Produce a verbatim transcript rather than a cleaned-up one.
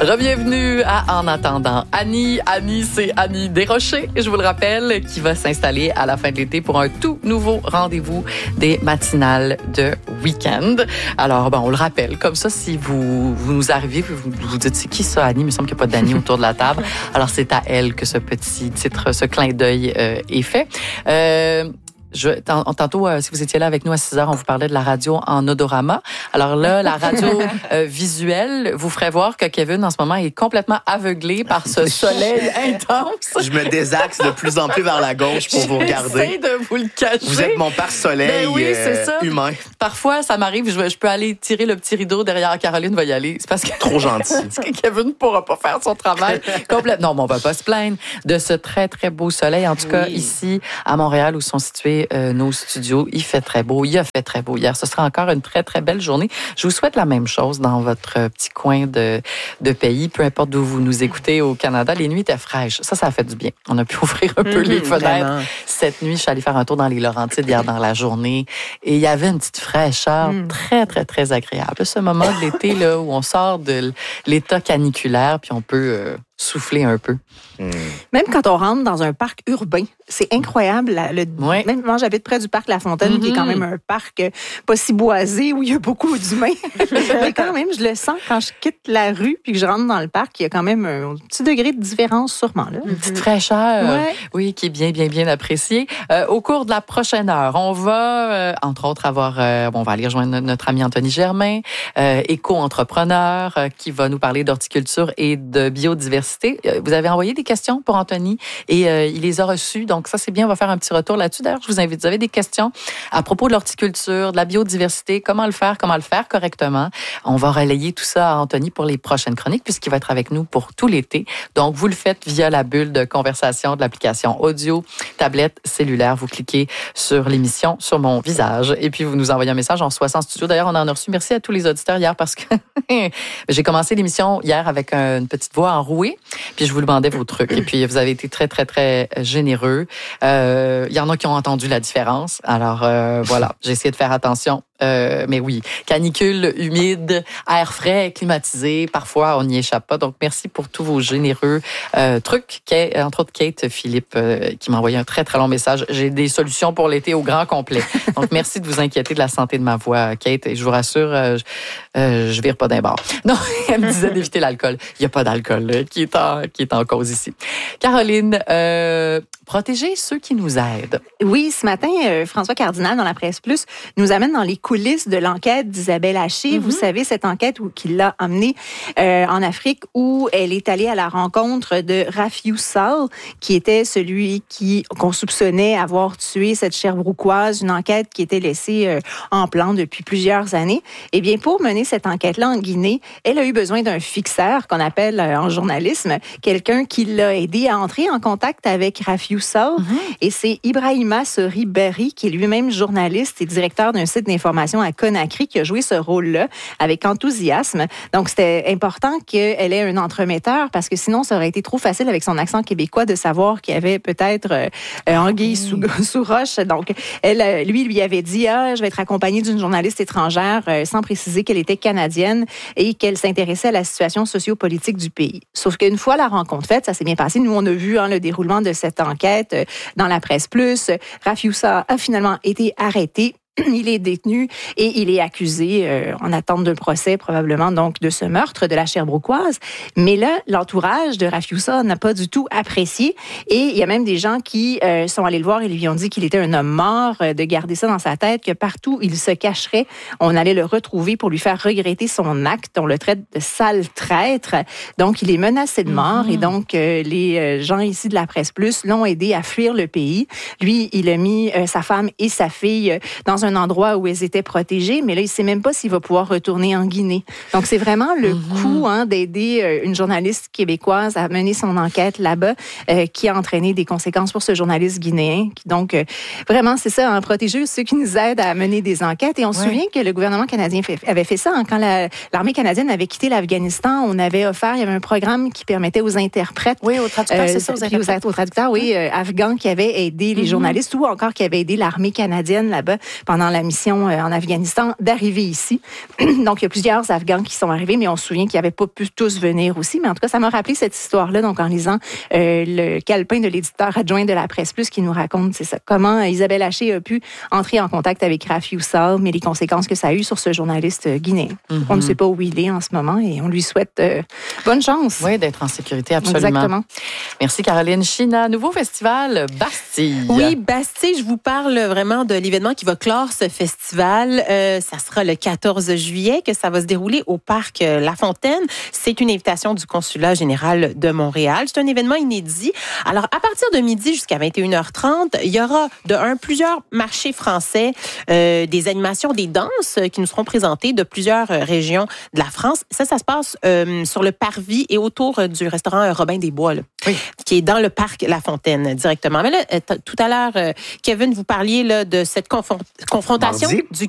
Rebienvenue à En attendant Annie. Annie, c'est Annie Desrochers, je vous le rappelle, qui va s'installer à la fin de l'été pour un tout nouveau rendez-vous des matinales de week-end. Alors, ben, on le rappelle, comme ça, si vous, vous nous arrivez, vous vous, vous dites, c'est qui ça, Annie? Il me semble qu'il n'y a pas d'Annie autour de la table. Alors, c'est à elle que ce petit titre, ce clin d'œil euh, est fait. Euh, Je, tantôt, euh, si vous étiez là avec nous à six heures, on vous parlait de la radio en odorama. Alors là, la radio euh, visuelle vous ferait voir que Kevin, en ce moment, est complètement aveuglé par ce soleil intense. Je me désaxe de plus en plus vers la gauche pour vous regarder. J'essaie de vous le cacher. Vous êtes mon pare-soleil ben oui, c'est ça. euh, humain. Parfois, ça m'arrive, je, je peux aller tirer le petit rideau derrière Caroline va y aller. C'est parce que... Trop gentil. Parce que Kevin ne pourra pas faire son travail complètement. Non, mais on va pas se plaindre de ce très, très beau soleil. En tout cas, oui. ici, à Montréal, où sont situés euh, nos studios, il fait très beau. Il a fait très beau hier. Ce sera encore une très, très belle journée. Je vous souhaite la même chose dans votre petit coin de, de pays, peu importe d'où vous nous écoutez au Canada. Les nuits étaient fraîches. Ça, ça a fait du bien. On a pu ouvrir un peu mmh, les fenêtres. Vraiment. Cette nuit, je suis allée faire un tour dans les Laurentides hier dans la journée et il y avait une petite fraîcheur mmh. très, très, très agréable. Ce moment de l'été là, où on sort de l'état caniculaire puis on peut euh, souffler un peu. Mmh. Même quand on rentre dans un parc urbain, c'est incroyable. Le, oui. Même moi, j'habite près du parc La Fontaine, mmh. qui est quand même un parc pas si boisé où il y a beaucoup d'humains. Mais quand même, je le sens quand je quitte la rue puis que je rentre dans le parc, il y a quand même un petit degré de différence sûrement. Là. Une petite fraîcheur, ouais. oui, qui est bien, bien, bien appréciée. Euh, au cours de la prochaine heure, on va, euh, entre autres, avoir, euh, bon, on va aller rejoindre notre ami Anthony Germain, euh, éco-entrepreneur, euh, qui va nous parler d'horticulture et de biodiversité. Vous avez envoyé des questions pour Anthony et euh, il les a reçues. Donc, ça, c'est bien. On va faire un petit retour là-dessus. D'ailleurs, je vous invite. Vous avez des questions à propos de l'horticulture, de la biodiversité, comment le faire, comment le faire correctement. On va relayer tout ça à Anthony pour les prochaines chroniques puisqu'il va être avec nous pour tout l'été. Donc, vous le faites via la bulle de conversation de l'application audio, tablette, cellulaire. Vous cliquez sur l'émission, sur mon visage et puis vous nous envoyez un message en soixante studio. D'ailleurs, on en a reçu. Merci à tous les auditeurs hier parce que j'ai commencé l'émission hier avec une petite voix enrouée. Puis je vous demandais vos trucs. Et puis vous avez été très, très, très généreux. Euh, il y en a qui ont entendu la différence. Alors euh, voilà, j'ai essayé de faire attention. Euh, mais oui, canicule, humide, air frais, climatisé. Parfois, on n'y échappe pas. Donc, merci pour tous vos généreux euh, trucs. Kate, entre autres, Kate Philippe, euh, qui m'a envoyé un très, très long message. J'ai des solutions pour l'été au grand complet. Donc, merci de vous inquiéter de la santé de ma voix, Kate. Et je vous rassure, euh, je, euh, je vire pas d'un bar. Non, elle me disait d'éviter l'alcool. Il n'y a pas d'alcool là, qui est en, qui est en cause ici. Caroline, euh, protéger ceux qui nous aident. Oui, ce matin, euh, François Cardinal, dans la Presse Plus, nous amène dans les coulisses de l'enquête d'Isabelle Haché. Mm-hmm. Vous savez, cette enquête où, qui l'a emmenée euh, en Afrique où elle est allée à la rencontre de Rafiou Sall, qui était celui qui qu'on soupçonnait avoir tué cette Sherbrookoise, une enquête qui était laissée euh, en plan depuis plusieurs années. Eh bien, pour mener cette enquête-là en Guinée, elle a eu besoin d'un fixeur qu'on appelle euh, en journalisme, quelqu'un qui l'a aidé à entrer en contact avec Rafiou Sall. Mm-hmm. Et c'est Ibrahima Sori Berry, qui est lui-même journaliste et directeur d'un site d'information à Conakry, qui a joué ce rôle-là avec enthousiasme. Donc, c'était important qu'elle ait un entremetteur parce que sinon, ça aurait été trop facile avec son accent québécois de savoir qu'il y avait peut-être euh, anguille sous, sous roche. Donc, elle, lui, lui avait dit, ah, je vais être accompagnée d'une journaliste étrangère euh, sans préciser qu'elle était canadienne et qu'elle s'intéressait à la situation sociopolitique du pays. Sauf qu'une fois la rencontre faite, ça s'est bien passé. Nous, on a vu hein, le déroulement de cette enquête euh, dans la Presse Plus. Rafiou Sall a finalement été arrêté. Il est détenu et il est accusé euh, en attente d'un procès, probablement, donc, de ce meurtre de la Sherbrookoise. Mais là, l'entourage de Rafiou Sall n'a pas du tout apprécié. Et il y a même des gens qui euh, sont allés le voir et lui ont dit qu'il était un homme mort, euh, de garder ça dans sa tête, que partout il se cacherait, on allait le retrouver pour lui faire regretter son acte. On le traite de sale traître. Donc, il est menacé de mort. Mm-hmm. Et donc, euh, les gens ici de la Presse Plus l'ont aidé à fuir le pays. Lui, il a mis euh, sa femme et sa fille euh, dans un endroit où elles étaient protégées, mais là, il ne sait même pas s'il va pouvoir retourner en Guinée. Donc, c'est vraiment le mm-hmm. coup hein, d'aider une journaliste québécoise à mener son enquête là-bas euh, qui a entraîné des conséquences pour ce journaliste guinéen. Qui, donc, euh, vraiment, c'est ça, hein, protéger ceux qui nous aident à mener des enquêtes. Et on ouais. se souvient que le gouvernement canadien fait, avait fait ça. Hein, quand la, l'armée canadienne avait quitté l'Afghanistan, on avait offert, il y avait un programme qui permettait aux interprètes... Oui, aux traducteurs, euh, c'est ça, aux interprètes. Aux, aux traducteurs, oui, euh, afghans qui avaient aidé les mm-hmm. journalistes ou encore qui avaient aidé l'armée canadienne là-bas pendant la mission euh, en Afghanistan d'arriver ici. Donc, il y a plusieurs Afghans qui sont arrivés, mais on se souvient qu'ils n'avaient pas pu tous venir aussi. Mais en tout cas, ça m'a rappelé cette histoire-là, donc en lisant euh, le calepin de l'éditeur adjoint de la Presse Plus qui nous raconte, c'est ça, comment Isabelle Haché a pu entrer en contact avec Rafi Oussar, mais les conséquences que ça a eu sur ce journaliste guinéen. Mm-hmm. On ne sait pas où il est en ce moment et on lui souhaite euh, bonne chance. Oui, d'être en sécurité, absolument. Exactement. Merci Caroline China. Nouveau festival Bastille. Oui, Bastille, je vous parle vraiment de l'événement qui va clore ce festival. Euh, ça sera le quatorze juillet que ça va se dérouler au parc La Fontaine. C'est une invitation du Consulat général de Montréal. C'est un événement inédit. Alors, à partir de midi jusqu'à vingt et une heures trente, il y aura de un, plusieurs marchés français, euh, des animations, des danses qui nous seront présentées de plusieurs régions de la France. Ça, ça se passe euh, sur le parvis et autour du restaurant Robin des Bois, là, oui. qui est dans le parc La Fontaine directement. Mais là, tout à l'heure, Kevin, vous parliez là, de cette confron- confrontation Mardi. du